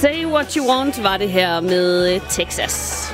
Say What You Want var det her med Texas.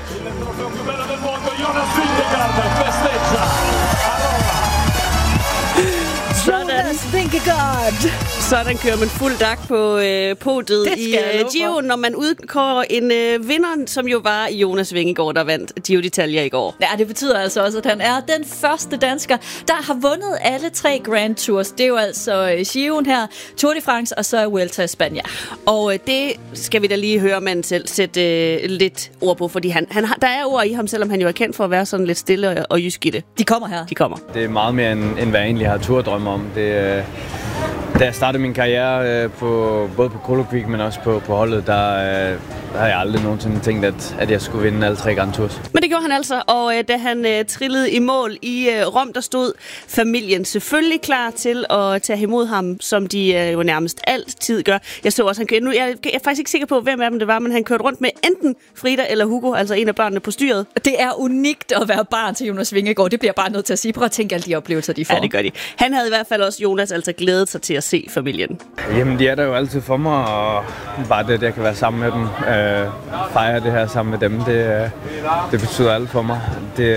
Sådan kører man fuld dak på podiet i Giro, når man udkårer en vinder, som jo var Jonas Vingegaard, der vandt Giro d'Italia i går. Ja, det betyder altså også, at han er den første dansker, der har vundet alle 3 Grand Tours. Det er jo altså Giroen her, Tour de France og så Vuelta i Spanien. Og det skal vi da lige høre man selv sætte lidt ord på, fordi der er ord i ham, selvom han jo er kendt for at være sådan lidt stille og jysk i det. De kommer her. De kommer. Det er meget mere, end hvad jeg egentlig har turdrømme om. Da jeg startede min karriere både på Kolokvik, men også på holdet, der har jeg aldrig nogensinde tænkt, at jeg skulle vinde alle 3 Grand Tours. Men det gjorde han altså, og da han trillede i mål i Rom, der stod familien selvfølgelig klar til at tage imod ham, som de jo nærmest altid gør. Jeg så også, jeg er faktisk ikke sikker på, hvem af dem det var, men han kørte rundt med enten Frida eller Hugo, altså en af børnene på styret. Det er unikt at være barn til Jonas Vingegaard. Det bliver bare nødt til at sige. Prøv at tænke alle de oplevelser, de får. Ja, det gør de. Han havde i hvert fald også, Jonas, altså glædet sig til at se familien. Jamen, de er der jo altid for mig, og bare det, at jeg kan være sammen med dem, fejre det her sammen med dem, det betyder alt for mig.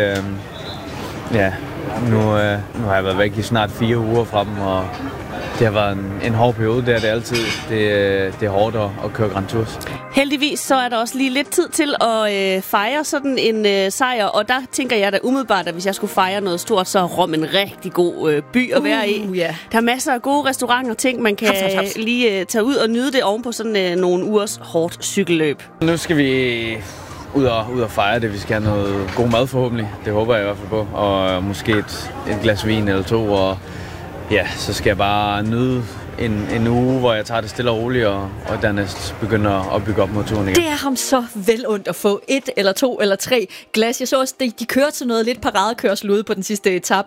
Nu har jeg været væk i snart 4 uger fra dem, og det har været en hård periode, det er det altid. Det er hårdt at køre Grand Tours. Heldigvis så er der også lige lidt tid til at fejre sådan en sejr, og der tænker jeg da umiddelbart, at hvis jeg skulle fejre noget stort, så er Rom en rigtig god by at være i. Yeah. Der er masser af gode restauranter og ting, man kan lige tage ud og nyde det oven på sådan nogle ugers hårdt cykelløb. Nu skal vi ud og fejre det. Vi skal have noget god mad forhåbentlig. Det håber jeg i hvert fald på. Og måske et glas vin eller 2, og ja, så skal jeg bare nyde en uge, hvor jeg tager det stille og roligt, og dernæst begynder at bygge op mod turen igen. Det er ham så vel ondt at få 1 eller 2 eller 3 glas. Jeg så også, de kørte til noget lidt paradekørsel ude på den sidste etape.